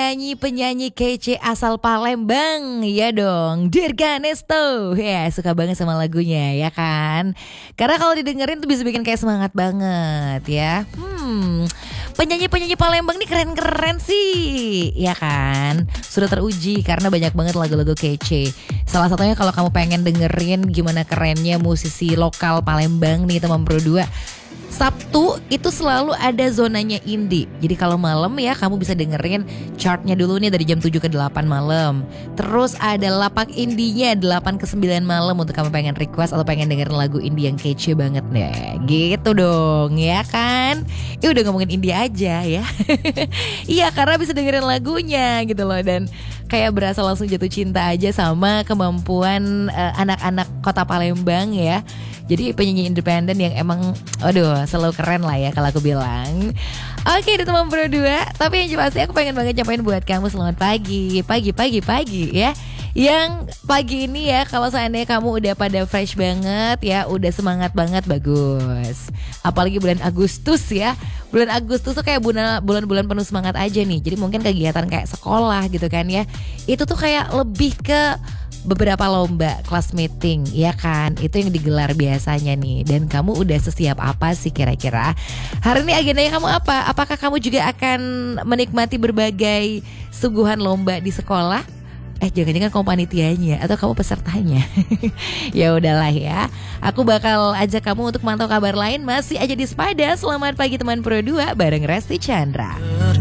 penyanyi kece asal Palembang, ya dong, Dirganesto. Ya, suka banget sama lagunya, ya kan? Karena kalau didengerin tuh bisa bikin kayak semangat banget, ya. Penyanyi-penyanyi Palembang nih keren-keren sih, ya kan? Sudah teruji karena banyak banget lagu-lagu kece. Salah satunya kalau kamu pengen dengerin gimana kerennya musisi lokal Palembang nih teman Pro 2. Sabtu itu selalu ada zonanya indie. Jadi kalau malam ya kamu bisa dengerin chartnya dulu nih dari jam 7 ke 8 malam. Terus ada lapak indinya 8 ke 9 malam untuk kamu pengen request atau pengen dengerin lagu indie yang kece banget deh. Gitu dong ya kan. Udah ngomongin indie aja ya. Iya karena bisa dengerin lagunya gitu loh. Dan kayak berasa langsung jatuh cinta aja sama kemampuan anak-anak kota Palembang ya. Jadi penyanyi independen yang emang selalu keren lah ya kalau aku bilang. Oke di teman Pro 2. Tapi yang pasti aku pengen banget nyampain buat kamu selamat pagi ya. Yang pagi ini ya kalau seandainya kamu udah pada fresh banget ya, udah semangat banget, bagus. Apalagi bulan Agustus ya. Bulan Agustus tuh kayak bulan-bulan penuh semangat aja nih. Jadi mungkin kegiatan kayak sekolah gitu kan ya. Itu tuh kayak lebih ke beberapa lomba kelas meeting ya kan, itu yang digelar biasanya nih. Dan kamu udah sesiap apa sih kira-kira? Hari ini agendanya kamu apa? Apakah kamu juga akan menikmati berbagai suguhan lomba di sekolah? Jangan-jangan kamu panitianya atau kamu pesertanya? Ya udahlah ya. Aku bakal ajak kamu untuk mantau kabar lain masih aja di Sepada. Selamat pagi teman Pro 2 bareng Resti Chandra.